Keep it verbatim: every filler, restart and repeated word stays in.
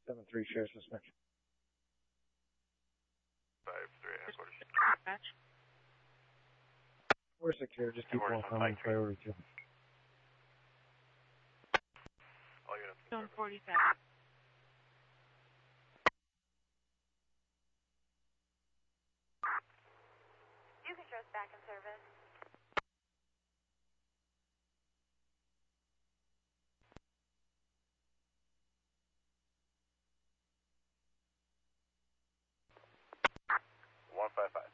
seven three shares suspension. five three, headquarters. We're secure, just keep on coming, priority two. All units. Zone forty-seven. You can show us back in service. one five five.